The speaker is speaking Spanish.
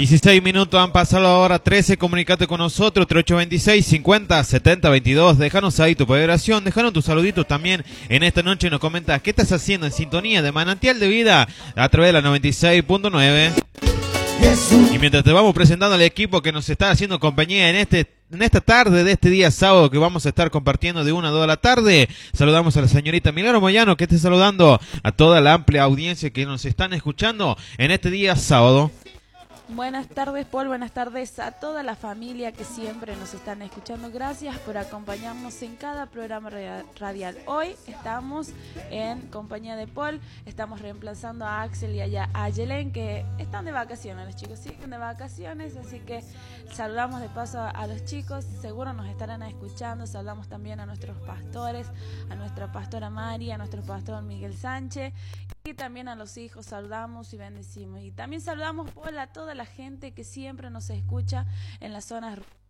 16 minutos han pasado ahora 13, comunicate con nosotros, 3826 50 70 22, déjanos ahí tu vibración, déjanos tus saluditos también en esta noche, nos comentas qué estás haciendo en sintonía de Manantial de Vida a través de la 96.9. Y mientras te vamos presentando al equipo que nos está haciendo compañía en esta tarde de este día sábado que vamos a estar compartiendo de 1 a 2 de la tarde, saludamos a la señorita Milagro Moyano que esté saludando a toda la amplia audiencia que nos están escuchando en este día sábado. Buenas tardes, Paul. Buenas tardes a toda la familia que siempre nos están escuchando. Gracias por acompañarnos en cada programa radial. Hoy estamos en compañía de Paul. Estamos reemplazando a Axel y a Yelen, que están de vacaciones. Los chicos siguen de vacaciones, así que saludamos de paso a los chicos. Seguro nos estarán escuchando. Saludamos también a nuestros pastores, a nuestra pastora María, a nuestro pastor Miguel Sánchez. Y también a los hijos saludamos y bendecimos. Y también saludamos, Paul, a toda la gente que siempre nos escucha en las zonas rurales.